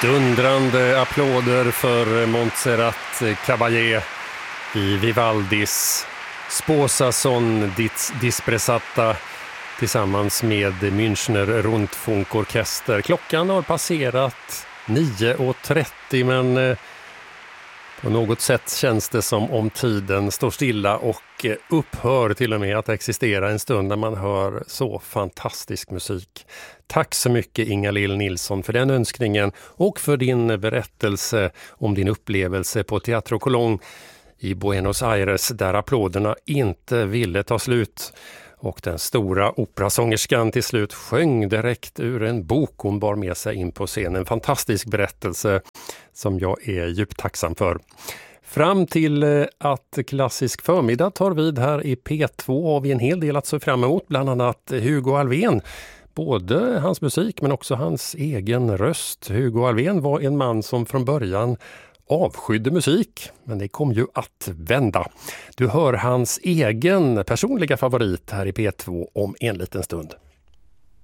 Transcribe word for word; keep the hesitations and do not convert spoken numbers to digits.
Dundrande applåder för Montserrat Caballé i Vivaldis Sposa son disprezzata tillsammans med Münchner Rundfunkorkester. Klockan har passerat nio och trettio, men på något sätt känns det som om tiden står stilla och upphör till och med att existera en stund när man hör så fantastisk musik. Tack så mycket Inga-Lill Nilsson för den önskningen och för din berättelse om din upplevelse på Teatro Colón i Buenos Aires, där applåderna inte ville ta slut. Och den stora operasångerskan till slut sjöng direkt ur en bok hon bar med sig in på scenen. En fantastisk berättelse som jag är djupt tacksam för. Fram till att Klassisk förmiddag tar vid här i P två har vi en hel del att se fram emot. Bland annat Hugo Alfvén. Både hans musik men också hans egen röst. Hugo Alfvén var en man som från början avskydde musik, men det kom ju att vända. Du hör hans egen personliga favorit här i P två om en liten stund.